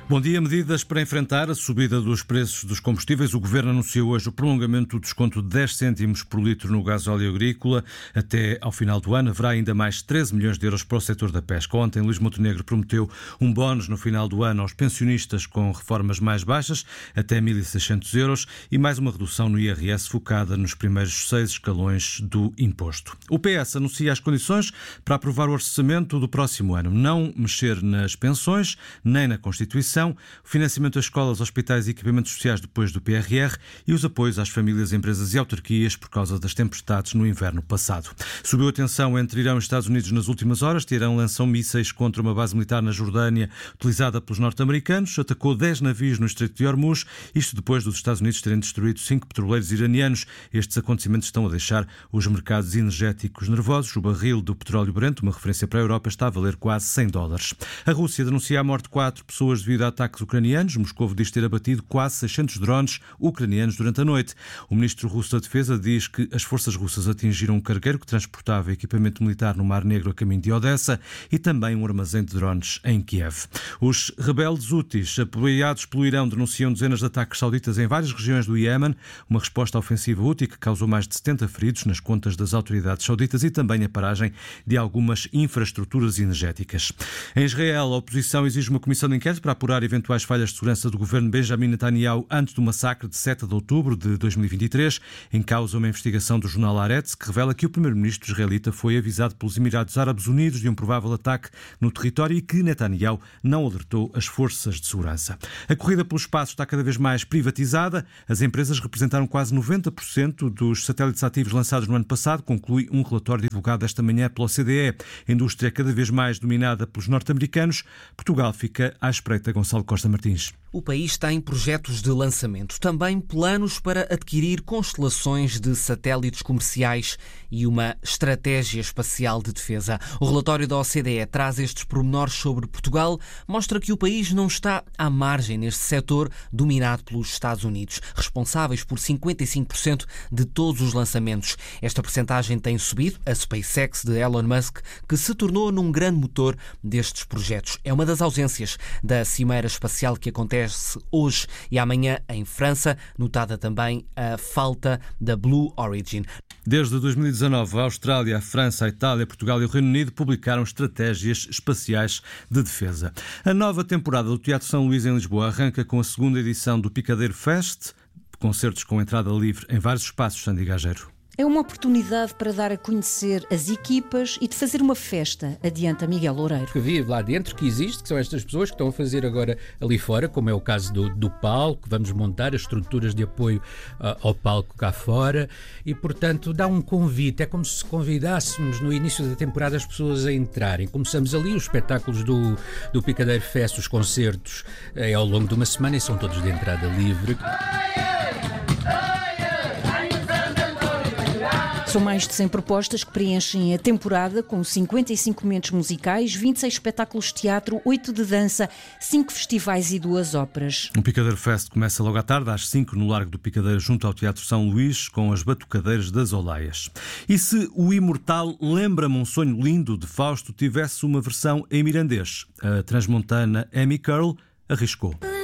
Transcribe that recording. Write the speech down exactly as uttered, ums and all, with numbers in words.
Bom dia. Medidas para enfrentar a subida dos preços dos combustíveis. O Governo anunciou hoje o prolongamento do desconto de dez cêntimos por litro no gasóleo agrícola. Até ao final do ano haverá ainda mais treze milhões de euros para o setor da pesca. Ontem, Luís Montenegro prometeu um bónus no final do ano aos pensionistas com reformas mais baixas, até mil e seiscentos euros, e mais uma redução no I R S focada nos primeiros seis escalões do imposto. O P S anuncia as condições para aprovar o orçamento do próximo ano. Não mexer nas pensões, nem na Constituição, o financiamento das escolas, hospitais e equipamentos sociais depois do P R R e os apoios às famílias, empresas e autarquias por causa das tempestades no inverno passado. Subiu a tensão entre Irão e Estados Unidos nas últimas horas. Irão lançou mísseis contra uma base militar na Jordânia utilizada pelos norte-americanos, atacou dez navios no Estreito de Hormuz, isto depois dos Estados Unidos terem destruído cinco petroleiros iranianos. Estes acontecimentos estão a deixar os mercados energéticos nervosos. O barril do petróleo Brent, uma referência para a Europa, está a valer quase cem dólares. A Rússia denuncia a morte de quatro pessoas devido a ataques ucranianos. Moscovo diz ter abatido quase seiscentos drones ucranianos durante a noite. O ministro russo da Defesa diz que as forças russas atingiram um cargueiro que transportava equipamento militar no Mar Negro a caminho de Odessa e também um armazém de drones em Kiev. Os rebeldes houthis, apoiados pelo Irão, denunciam dezenas de ataques sauditas em várias regiões do Iémen, uma resposta ofensiva houthi que causou mais de setenta feridos nas contas das autoridades sauditas e também a paragem de algumas infraestruturas energéticas. Em Israel, a oposição exige uma comissão de inquérito para apurar eventuais falhas de segurança do governo Benjamin Netanyahu antes do massacre de sete de outubro de dois mil e vinte e três. Em causa uma investigação do jornal Haaretz que revela que o primeiro-ministro israelita foi avisado pelos Emirados Árabes Unidos de um provável ataque no território e que Netanyahu não alertou as forças de segurança. A corrida pelo espaço está cada vez mais privatizada. As empresas representaram quase noventa por cento dos satélites ativos lançados no ano passado, conclui um relatório divulgado esta manhã pela O C D E. A indústria é cada vez mais dominada pelos norte-americanos. Portugal fica à espreita. Gonçalo Costa Martins. O país tem projetos de lançamento, também planos para adquirir constelações de satélites comerciais e uma estratégia espacial de defesa. O relatório da O C D E traz estes pormenores sobre Portugal, mostra que o país não está à margem neste setor dominado pelos Estados Unidos, responsáveis por cinquenta e cinco por cento de todos os lançamentos. Esta percentagem tem subido, a SpaceX de Elon Musk, que se tornou num grande motor destes projetos. É uma das ausências da cimeira espacial que acontece hoje e amanhã em França, notada também a falta da Blue Origin. Desde dois mil e dezanove, a Austrália, a França, a Itália, Portugal e o Reino Unido publicaram estratégias espaciais de defesa. A nova temporada do Teatro São Luís em Lisboa arranca com a segunda edição do Picadeiro Fest, concertos com entrada livre em vários espaços, Sandy Gageiro. É uma oportunidade para dar a conhecer as equipas e de fazer uma festa, adianta Miguel Loureiro. Que vive lá dentro, que existe, que são estas pessoas que estão a fazer agora ali fora, como é o caso do, do palco, vamos montar as estruturas de apoio uh, ao palco cá fora e, portanto, dá um convite. É como se convidássemos no início da temporada as pessoas a entrarem. Começamos ali os espetáculos do, do Picadeiro Fest, os concertos é ao longo de uma semana e são todos de entrada livre. São mais de cem propostas que preenchem a temporada, com cinquenta e cinco momentos musicais, vinte e seis espetáculos de teatro, oito de dança, cinco festivais e duas óperas. O Picadeiro Fest começa logo à tarde, às cinco, no Largo do Picadeiro, junto ao Teatro São Luís, com as batucadeiras das Olaias. E se o imortal Lembra-me um Sonho Lindo, de Fausto, tivesse uma versão em mirandês? A transmontana Amy Curl arriscou.